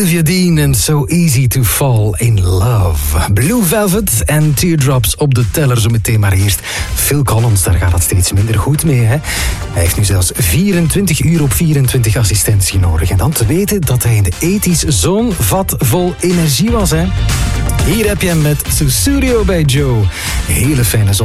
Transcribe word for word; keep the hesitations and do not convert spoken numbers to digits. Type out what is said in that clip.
Sylvia Dean en So Easy to Fall in Love. Blue Velvet en Teardrops op de teller zo meteen. Maar eerst Phil Collins, daar gaat het steeds minder goed mee. Hè? Hij heeft nu zelfs vierentwintig uur op vierentwintig assistentie nodig. En dan te weten dat hij in de ethisch zo'n vat vol energie was. Hè? Hier heb je hem met Sussudio bij Joe. Hele fijne zon.